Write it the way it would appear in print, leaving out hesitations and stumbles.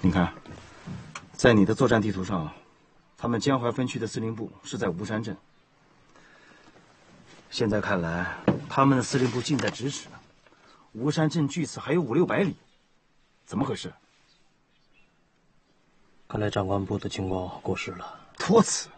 你看，在你的作战地图上，他们江淮分区的司令部是在吴山镇。现在看来，他们的司令部近在咫尺，吴山镇距此还有500-600里，怎么回事？ 看来长官部的情况过时了。 托辞。